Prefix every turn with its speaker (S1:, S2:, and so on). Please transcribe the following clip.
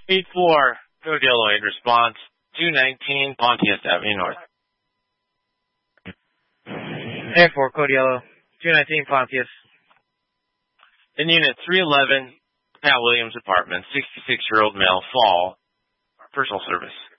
S1: 8-4, Code Yellow 8 response, 219 Pontius Avenue North.
S2: 8-4, Code Yellow, 219 Pontius.
S1: In Unit 311, Pat Williams Apartment, 66-year-old male, fall, personal service.